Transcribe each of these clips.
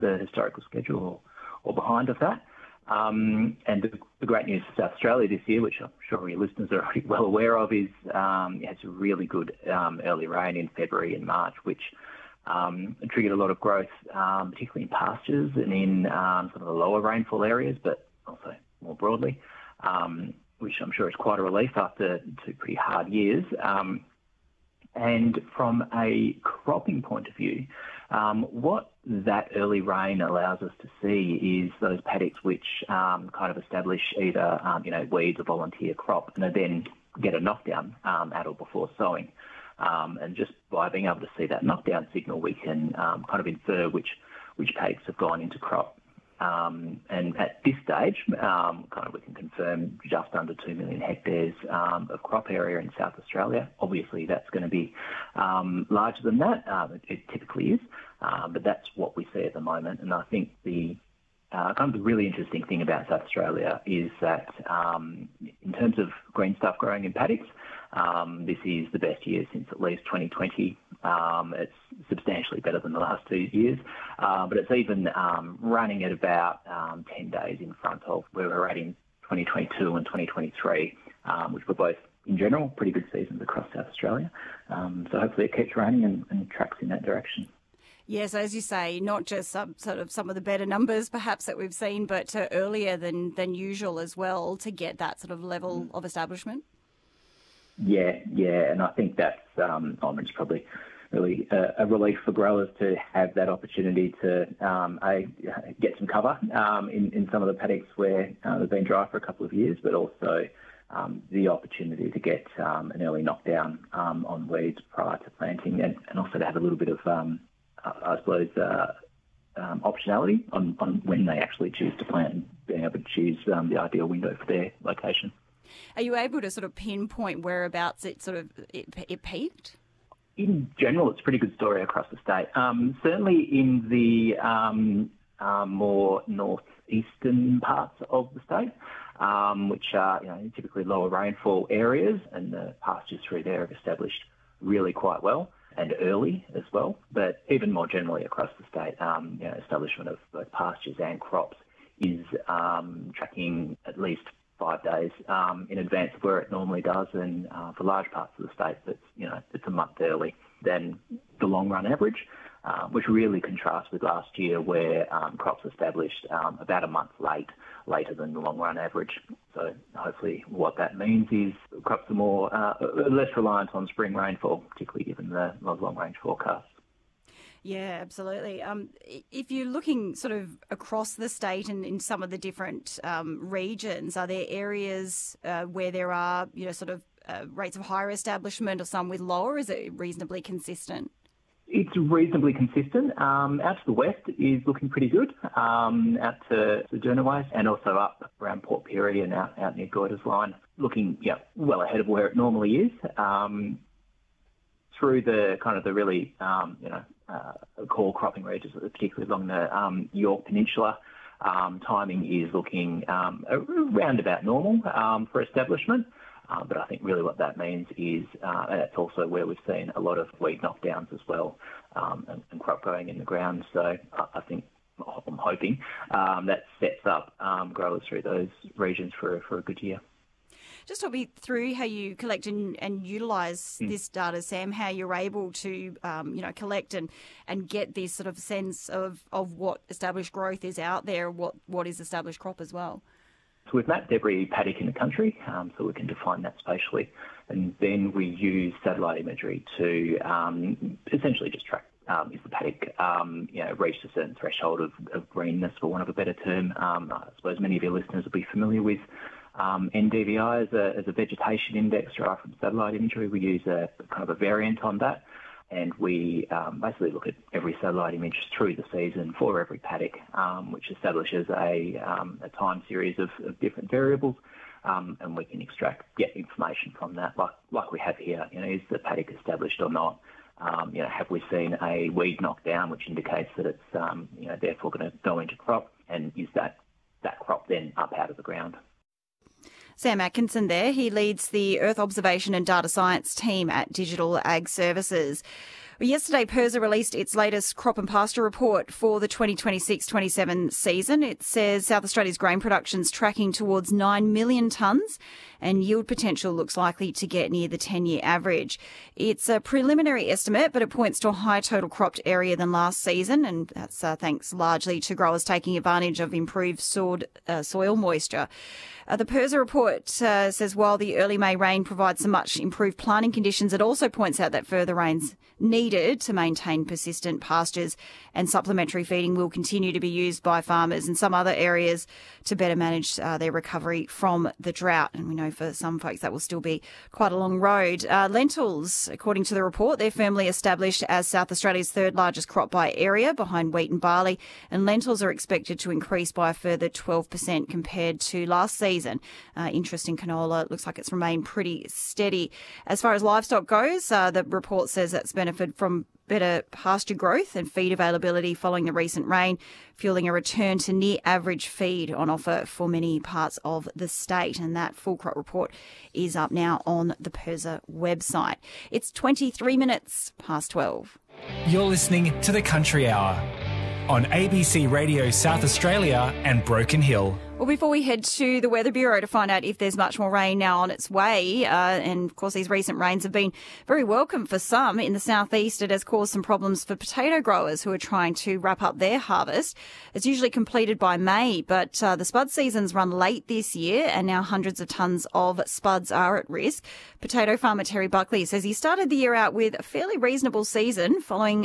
the historical schedule or behind of that. And the great news for South Australia this year, which I'm sure your listeners are already well aware of, is it has a really good early rain in February and March, which triggered a lot of growth, particularly in pastures and in some of the lower rainfall areas, but also more broadly, which I'm sure is quite a relief after 2 pretty hard years. And from a cropping point of view, what that early rain allows us to see is those paddocks which kind of establish either weeds or volunteer crop, and then get a knockdown at or before sowing. And just by being able to see that knockdown signal, we can kind of infer which paddocks have gone into crop. And at this stage, we can confirm just under 2 million hectares of crop area in South Australia. Obviously, that's going to be larger than that. It typically is, but that's what we see at the moment. And I think the really interesting thing about South Australia is that in terms of green stuff growing in paddocks, this is the best year since at least 2020. It's substantially better than the last 2 years, but it's even running at about 10 days in front of where we're at in 2022 and 2023, which were both, in general, pretty good seasons across South Australia. So hopefully it keeps raining and tracks in that direction. Yes, as you say, not just some of the better numbers perhaps that we've seen, but earlier than usual as well to get that sort of level of establishment. Yeah, and I think that's it's probably really a relief for growers to have that opportunity to get some cover in some of the paddocks where they've been dry for a couple of years, but also the opportunity to get an early knockdown on weeds prior to planting, and also to have a little bit of optionality on when they actually choose to plant and being able to choose the ideal window for their location. Are you able to sort of pinpoint whereabouts it peaked? In general, it's a pretty good story across the state. Certainly in the more northeastern parts of the state, which are typically lower rainfall areas, and the pastures through there have established really quite well and early as well. But even more generally across the state, establishment of both pastures and crops is tracking at least 5 days in advance of where it normally does, and for large parts of the state, it's a month early than the long run average, which really contrasts with last year where crops established about a month later than the long run average. So hopefully what that means is crops are more less reliant on spring rainfall, particularly given the long range forecasts. Yeah, absolutely. If you're looking sort of across the state and in some of the different regions, are there areas where there are, rates of higher establishment or some with lower? Is it reasonably consistent? It's reasonably consistent. Out to the west is looking pretty good, out to Durnaway, and also up around Port Pirie and out near Goyder's Line, looking well ahead of where it normally is. Through the kind of the really core cropping regions, particularly along the Yorke Peninsula, timing is looking around about normal for establishment. But I think really what that means is, and that's also where we've seen a lot of weed knockdowns as well, and crop growing in the ground. So I think, I'm hoping, that sets up growers through those regions for a good year. Just talk me through how you collect and utilise this data, Sam, how you're able to, collect and get this sort of sense of what established growth is out there, what is established crop as well. So we've mapped every paddock in the country, so we can define that spatially. And then we use satellite imagery to essentially just track is the paddock reached a certain threshold of greenness, for want of a better term. I suppose many of your listeners will be familiar with NDVI as a vegetation index derived from satellite imagery. We use a kind of a variant on that, and we basically look at every satellite image through the season for every paddock, which establishes a time series of different variables, and we can get information from that, like we have here. Is the paddock established or not? Have we seen a weed knockdown, which indicates that it's therefore going to go into crop, and is that crop then up out of the ground? Sam Atkinson there. He leads the Earth Observation and Data Science team at Digital Ag Services. Well, yesterday, PIRSA released its latest crop and pasture report for the 2026-27 season. It says South Australia's grain production's tracking towards 9 million tonnes and yield potential looks likely to get near the 10-year average. It's a preliminary estimate, but it points to a higher total cropped area than last season, and that's thanks largely to growers taking advantage of improved soil moisture. The PIRSA report says while the early May rain provides some much improved planting conditions, it also points out that further rain's needed to maintain persistent pastures, and supplementary feeding will continue to be used by farmers in some other areas to better manage their recovery from the drought. And we know for some folks that will still be quite a long road. Lentils, according to the report, they're firmly established as South Australia's third largest crop by area, behind wheat and barley, and lentils are expected to increase by a further 12% compared to last season. Interest in canola looks like it's remained pretty steady. As far as livestock goes, the report says that's benefited from better pasture growth and feed availability following the recent rain, fueling a return to near average feed on offer for many parts of the state. And that full crop report is up now on the PIRSA website. It's 23 minutes past 12. You're listening to The Country Hour on ABC Radio South Australia and Broken Hill. Well, before we head to the Weather Bureau to find out if there's much more rain now on its way, and of course these recent rains have been very welcome for some in the southeast, it has caused some problems for potato growers who are trying to wrap up their harvest. It's usually completed by May, but the spud season's run late this year and now hundreds of tonnes of spuds are at risk. Potato farmer Terry Buckley says he started the year out with a fairly reasonable season followed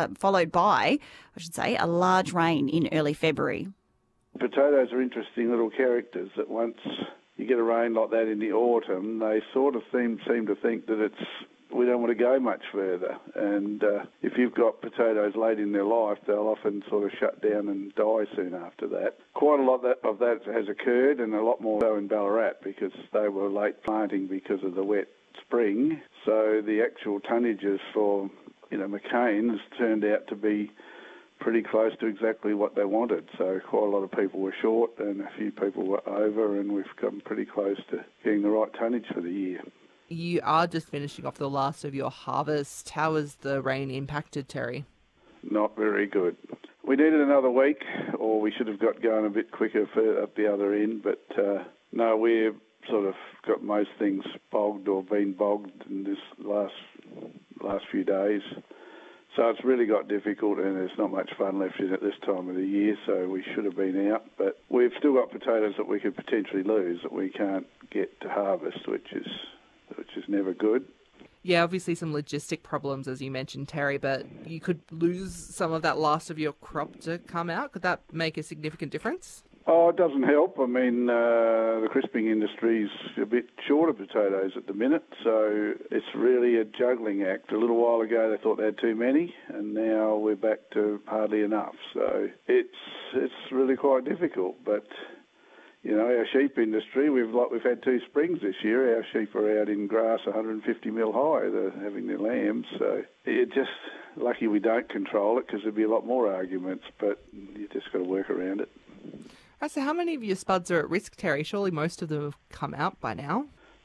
by, a large rain in early February. Potatoes are interesting little characters that once you get a rain like that in the autumn, they sort of seem to think that we don't want to go much further. And if you've got potatoes late in their life, they'll often sort of shut down and die soon after that. Quite a lot of that has occurred, and a lot more so in Ballarat because they were late planting because of the wet spring. So the actual tonnages for McCain's turned out to be pretty close to exactly what they wanted. So quite a lot of people were short and a few people were over, and we've come pretty close to getting the right tonnage for the year. You are just finishing off the last of your harvest. How has the rain impacted, Terry? Not very good. We needed another week, or we should have got going a bit quicker up the other end, but no, we've sort of got most things bogged or been bogged in this last few days. So it's really got difficult, and there's not much fun left in it this time of the year, so we should have been out. But we've still got potatoes that we could potentially lose that we can't get to harvest, which is never good. Yeah, obviously some logistic problems, as you mentioned, Terry, but you could lose some of that last of your crop to come out. Could that make a significant difference? Oh, it doesn't help. I mean, the crisping industry's a bit short of potatoes at the minute, so it's really a juggling act. A little while ago they thought they had too many, and now we're back to hardly enough. So it's really quite difficult. But our sheep industry, we've had 2 springs this year. Our sheep are out in grass 150 mil high. They're having their lambs, so it's just lucky we don't control it because there'd be a lot more arguments. But you just got to work around it. So how many of your spuds are at risk, Terry? Surely most of them have come out by now.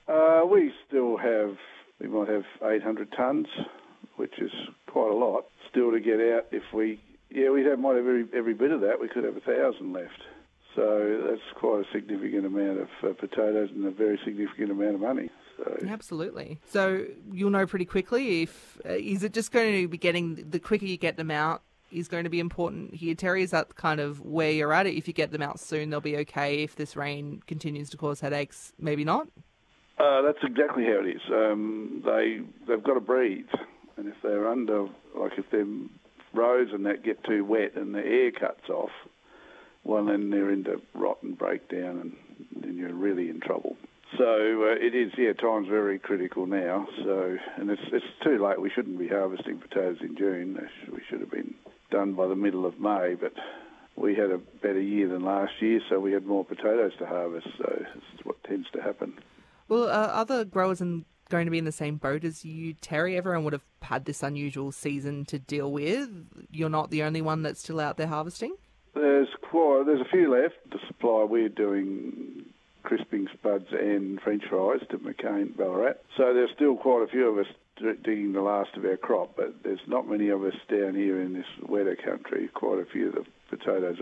We might have 800 tonnes, which is quite a lot, still to get out. Might have every bit of that. We could have 1,000 left. So that's quite a significant amount of potatoes and a very significant amount of money. So. Absolutely. So you'll know pretty quickly is it just going to be the quicker you get them out, is going to be important here, Terry? Is that kind of where you're at? If you get them out soon, they'll be okay. If this rain continues to cause headaches, maybe not? That's exactly how it is. They've got to breathe. And if they're if their roads and that get too wet and the air cuts off, well, then they're into rot and breakdown, and then you're really in trouble. So it is, time's very critical now. So, and it's too late. We shouldn't be harvesting potatoes in June. We should have been done by the middle of May, but we had a better year than last year, so we had more potatoes to harvest. So it's what tends to happen. Well, are other growers going to be in the same boat as you, Terry? Everyone would have had this unusual season to deal with. You're not the only one that's still out there harvesting? There's a few left. The supply we're doing crisping spuds and French fries to McCain Ballarat. So there's still quite a few of us digging the last of our crop, but there's not many of us down here in this wetter country. Quite a few of the potatoes